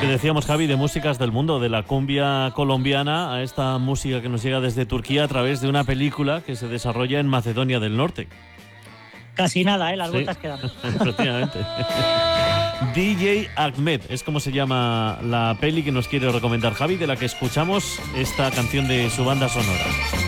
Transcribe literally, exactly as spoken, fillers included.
que decíamos, Javi, de músicas del mundo, de la cumbia colombiana a esta música que nos llega desde Turquía a través de una película que se desarrolla en Macedonia del Norte. Casi nada, ¿eh? Las Sí, vueltas que damos. efectivamente. D J Ahmed es como se llama la peli que nos quiere recomendar Javi, de la que escuchamos esta canción de su banda sonora.